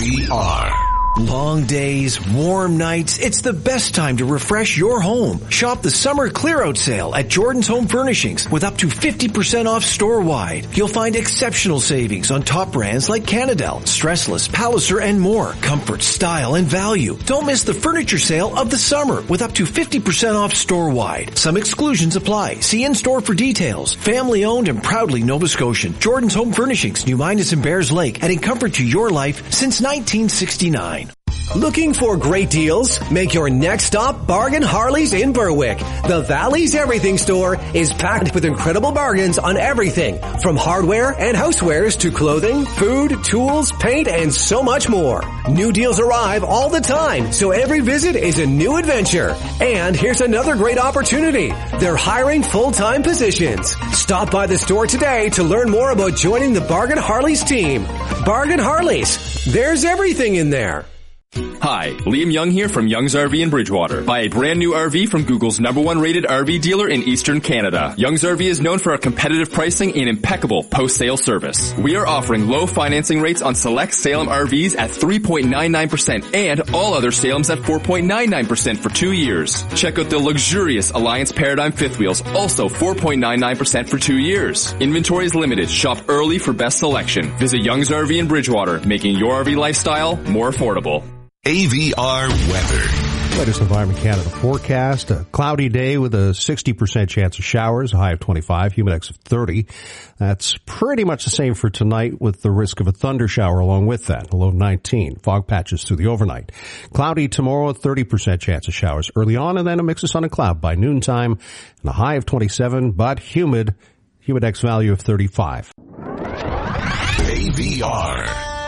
AVR. Long days, warm nights, it's the best time to refresh your home. Shop the summer clear-out sale at Jordan's Home Furnishings with up to 50% off store-wide. You'll find exceptional savings on top brands like Canadel, Stressless, Palliser, and more. Comfort, style, and value. Don't miss the furniture sale of the summer with up to 50% off store-wide. Some exclusions apply. See in-store for details. Family-owned and proudly Nova Scotian. Jordan's Home Furnishings, New Minas and Bears Lake, adding comfort to your life since 1969. Looking for great deals? Make your next stop Bargain Harley's in Berwick. The Valley's Everything store is packed with incredible bargains on everything from hardware and housewares to clothing, food, tools, paint, and so much more. New deals arrive all the time, so every visit is a new adventure. And here's another great opportunity. They're hiring full-time positions. Stop by the store today to learn more about joining the Bargain Harley's team. Bargain Harley's. There's everything in there. Hi, Liam Young here from Young's RV in Bridgewater. Buy a brand new RV from Google's #1 rated RV dealer in Eastern Canada. Young's RV is known for our competitive pricing and impeccable post-sale service. We are offering low financing rates on select Salem RVs at 3.99% and all other Salems at 4.99% for 2 years. Check out the luxurious Alliance Paradigm fifth wheels, also 4.99% for 2 years. Inventory is limited. Shop early for best selection. Visit Young's RV in Bridgewater, making your RV lifestyle more affordable. AVR weather. Latest Environment Canada forecast. A cloudy day with a 60% chance of showers, a high of 25, humidex of 30. That's pretty much the same for tonight with the risk of a thunder shower along with that, a low of 19. Fog patches through the overnight. Cloudy tomorrow, 30% chance of showers early on, and then a mix of sun and cloud by noontime, and a high of 27, but humid, humidex value of 35. AVR.